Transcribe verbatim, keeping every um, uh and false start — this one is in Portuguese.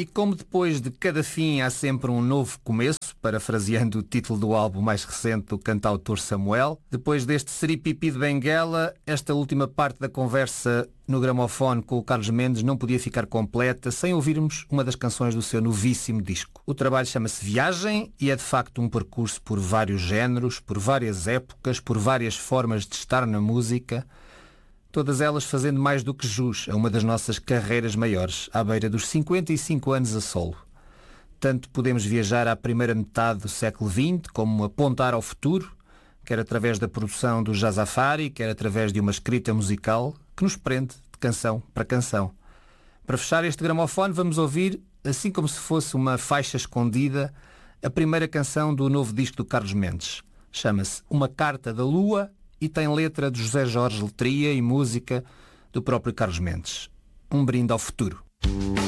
E como depois de cada fim há sempre um novo começo, parafraseando o título do álbum mais recente do cantautor Samuel, depois deste Seripipi de Benguela, esta última parte da conversa no gramofone com o Carlos Mendes não podia ficar completa sem ouvirmos uma das canções do seu novíssimo disco. O trabalho chama-se Viagem e é de facto um percurso por vários géneros, por várias épocas, por várias formas de estar na música, todas elas fazendo mais do que jus a uma das nossas carreiras maiores, à beira dos cinquenta e cinco anos a solo. Tanto podemos viajar à primeira metade do século vinte, como apontar ao futuro, quer através da produção do Jazafari, quer através de uma escrita musical que nos prende de canção para canção. Para fechar este gramofone, vamos ouvir, assim como se fosse uma faixa escondida, a primeira canção do novo disco do Carlos Mendes. Chama-se Uma Carta da Lua e tem letra de José Jorge Letria e música do próprio Carlos Mendes. Um brinde ao futuro.